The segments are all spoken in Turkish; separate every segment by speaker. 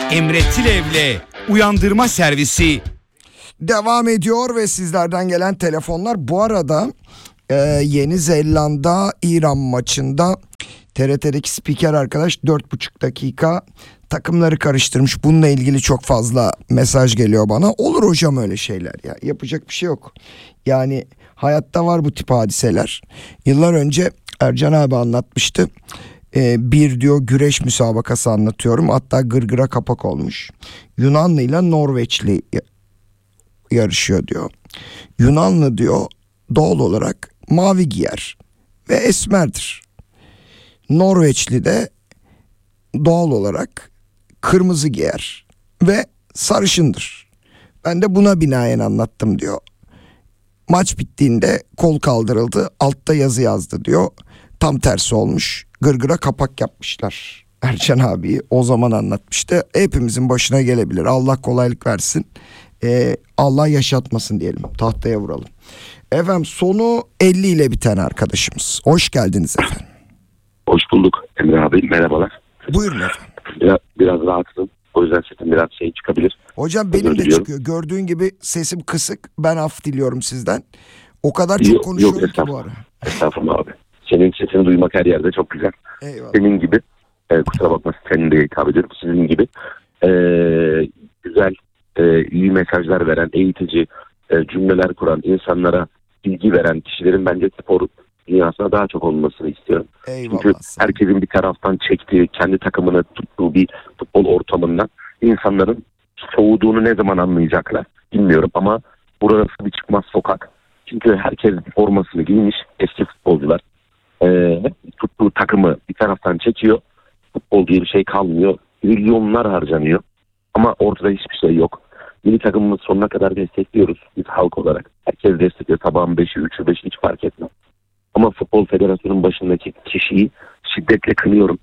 Speaker 1: Emre Tilev'le Uyandırma Servisi
Speaker 2: devam ediyor ve sizlerden gelen telefonlar. Bu arada Yeni Zelanda İran maçında TRT'deki spiker arkadaş 4,5 dakika takımları karıştırmış. Bununla ilgili çok fazla mesaj geliyor bana. Olur hocam öyle şeyler ya. Yapacak bir şey yok. Yani hayatta var bu tip hadiseler. Yıllar önce Ercan abi anlatmıştı. Bir diyor güreş müsabakası anlatıyorum. Hatta gırgıra kapak olmuş. Yunanlı ile Norveçli yarışıyor diyor. Yunanlı diyor doğal olarak mavi giyer ve esmerdir. Norveçli de doğal olarak kırmızı giyer ve sarışındır. Ben de buna binaen anlattım diyor. Maç bittiğinde kol kaldırıldı, altta yazı yazdı diyor. Tam tersi olmuş. Gırgıra kapak yapmışlar. Ercan abi o zaman anlatmıştı. Hepimizin başına gelebilir. Allah kolaylık versin. Allah yaşatmasın diyelim. Tahtaya vuralım. Efendim sonu 50 ile biten arkadaşımız. Hoş geldiniz efendim.
Speaker 3: Hoş bulduk Emre abi. Merhabalar.
Speaker 2: Buyurun efendim.
Speaker 3: Biraz rahatsızım. O yüzden sesim biraz çıkabilir.
Speaker 2: Hocam benim de çıkıyor. Gördüğün gibi sesim kısık. Ben af diliyorum sizden. O kadar çok konuşuyorum ki bu ara.
Speaker 3: Estağfurullah abi. Senin sesini duymak her yerde çok güzel.
Speaker 2: Eyvallah.
Speaker 3: Senin gibi, kusura bakma senin de hitap ediyorum. Sizin gibi güzel, iyi mesajlar veren, eğitici cümleler kuran, insanlara bilgi veren kişilerin bence spor dünyasına daha çok olmasını istiyorum.
Speaker 2: Eyvallah.
Speaker 3: Çünkü herkesin bir taraftan çektiği, kendi takımını tuttuğu bir futbol ortamından insanların soğuduğunu ne zaman anlayacaklar bilmiyorum ama burası bir çıkmaz sokak. Çünkü herkes formasını giymiş, eski futbolcular. Tuttuğu takımı bir taraftan çekiyor. Futbol diye bir şey kalmıyor. Milyonlar harcanıyor. Ama ortada hiçbir şey yok. Milli takımımızı sonuna kadar destekliyoruz biz halk olarak. Herkes destekliyor. Tabağın 5'i, 3'ü, 5'i hiç fark etmez. Ama Futbol Federasyonu'nun başındaki kişiyi şiddetle kınıyorum.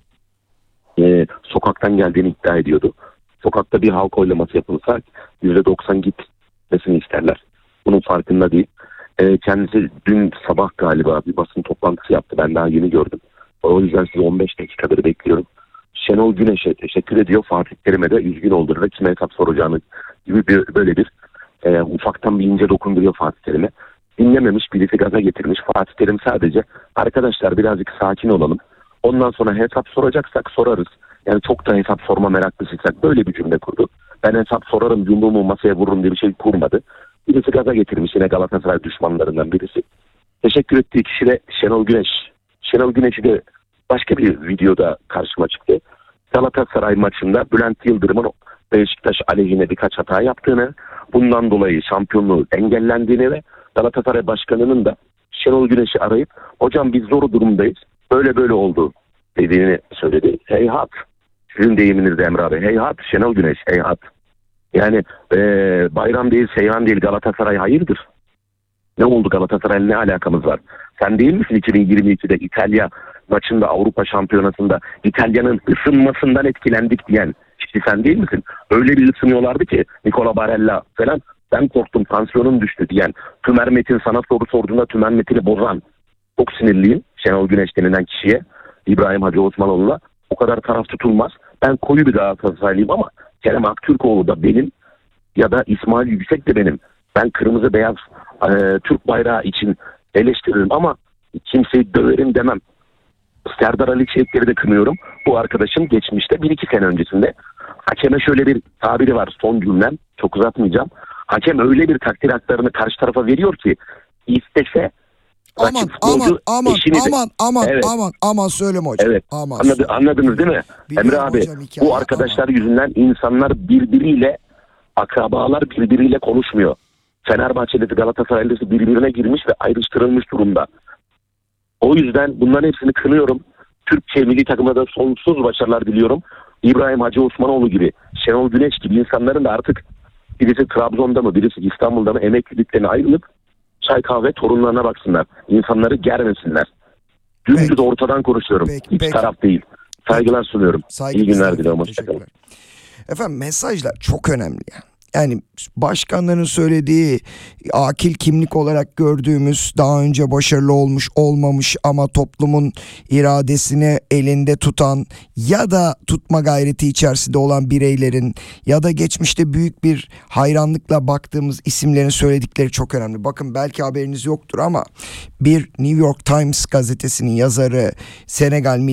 Speaker 3: Sokaktan geldiğini iddia ediyordu. Sokakta bir halk oylaması yapılsa %90 gitmesini isterler. Bunun farkında değil. Kendisi dün sabah galiba bir basın toplantısı yaptı. Ben daha yeni gördüm. O yüzden sizi 15 dakikadır bekliyorum. Şenol Güneş'e teşekkür ediyor. Fatih Terim'e de üzgün olduğunu ve kime hesap soracağını gibi böyle bir ufaktan bir ince dokunduruyor Fatih Terim'e. Dinlememiş, birisi gaza getirmiş. Fatih Terim sadece arkadaşlar birazcık sakin olalım. Ondan sonra hesap soracaksak sorarız. Yani çok da hesap sorma meraklısıysak böyle bir cümle kurdu. Ben hesap sorarım, yumruğumu masaya vururum diye bir şey kurmadı. Birisi gaza getirmiş, yine Galatasaray düşmanlarından birisi. Teşekkür ettiği kişi de Şenol Güneş. Şenol Güneş'i de başka bir videoda karşıma çıktı. Galatasaray maçında Bülent Yıldırım'ın Beşiktaş aleyhine birkaç hata yaptığını, bundan dolayı şampiyonluğu engellendiğini ve Galatasaray Başkanı'nın da Şenol Güneş'i arayıp hocam biz zor durumdayız, böyle oldu dediğini söyledi. Heyhat, sizin deyiminizde Emre abi, heyhat Şenol Güneş, heyhat. Yani bayram değil, seyhan değil, Galatasaray hayırdır? Ne oldu, Galatasaray'la ne alakamız var? Sen değil misin 2022'de İtalya maçında, Avrupa Şampiyonası'nda İtalya'nın ısınmasından etkilendik diyen kişi sen değil misin? Öyle bir ısınıyorlardı ki Nicola Barella falan, ben korktum, tansiyonum düştü diyen, Tümer Metin sana soru sorduğunda Tümer Metin'i bozan, çok sinirliyim Şenol Güneş denilen kişiye, İbrahim Hacı Osmanoğlu'na. O kadar taraf tutulmaz. Ben koyu bir Galatasaraylıyım ama Kerem Aktürkoğlu da benim, ya da İsmail Yüksek de benim. Ben kırmızı beyaz Türk bayrağı için eleştiririm ama kimseyi döverim demem. Serdar Ali Çelikler'i de kınıyorum. Bu arkadaşın geçmişte 1-2 sene öncesinde hakeme şöyle bir tabiri var, son cümlem, çok uzatmayacağım. Hakem öyle bir takdir haklarını karşı tarafa veriyor ki istese
Speaker 2: aman söyleme hocam.
Speaker 3: Evet.
Speaker 2: Aman
Speaker 3: Anladınız değil mi?
Speaker 2: Biliyorum
Speaker 3: Emre abi
Speaker 2: hocam, hikaye,
Speaker 3: bu arkadaşlar yüzünden insanlar birbiriyle, akrabalar birbiriyle konuşmuyor. Fenerbahçe'de Galatasaray'da birbirine girmiş ve ayrıştırılmış durumda. O yüzden bunların hepsini kınıyorum. Türkiye milli takımına da sonsuz başarılar diliyorum. İbrahim Hacı Osmanoğlu gibi, Şenol Güneş gibi insanların da artık birisi Trabzon'da mı, birisi İstanbul'da mı emekliliklerine ayrılıp çay kahve torunlarına baksınlar. İnsanları germesinler. Dümdüz ortadan konuşuyorum. Hiç taraf değil. Saygılar sunuyorum. İyi günler diliyorum. Hoşçakalın.
Speaker 2: Efendim mesajlar çok önemli yani. yani başkanların söylediği, akil kimlik olarak gördüğümüz, daha önce başarılı olmuş olmamış ama toplumun iradesini elinde tutan ya da tutma gayreti içerisinde olan bireylerin ya da geçmişte büyük bir hayranlıkla baktığımız isimlerin söyledikleri çok önemli. Bakın, belki haberiniz yoktur ama bir New York Times gazetesinin yazarı, Senegal